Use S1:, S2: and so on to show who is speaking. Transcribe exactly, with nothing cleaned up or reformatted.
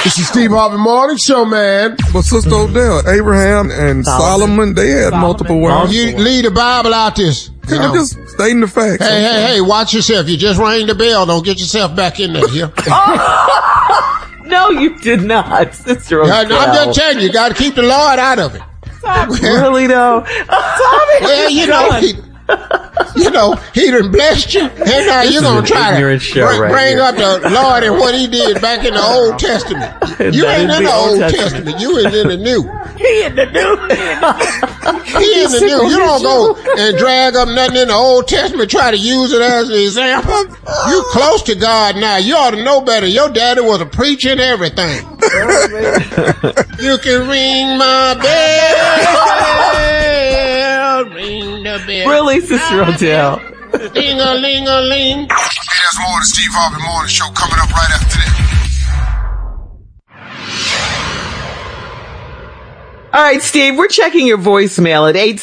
S1: This is Steve Harvey Morning Show, man.
S2: But Sister Odell, Abraham and Solomon, Solomon they had Solomon. multiple wives.
S1: Oh, you leave the Bible out this.
S2: You know, just stating the facts.
S1: Hey, hey, hey, watch yourself. You just rang the bell. Don't get yourself back in there here.
S3: No, you did not, Sister Odell.
S1: I'm just telling you, you got to keep the Lord out of it.
S3: Really, though? Tommy,
S1: well, you know, he, you know, he done blessed you, and now you're going to try to bring, right bring up the Lord and what he did back in the Old Testament. You ain't in the Old Testament. Testament. You ain't in the New.
S3: He in the New.
S1: He in the New. You don't go and drag up nothing in the Old Testament, try to use it as an example. You close to God now. You ought to know better. Your daddy was a preacher and everything. You can ring my bell. Ring the bell.
S3: Really, Sister Odell?
S1: Ding-a-ling-a-ling. Hey,
S4: there's more of the Steve Harvey Morning Show coming up right after this.
S3: All right, Steve, we're checking your voicemail at eight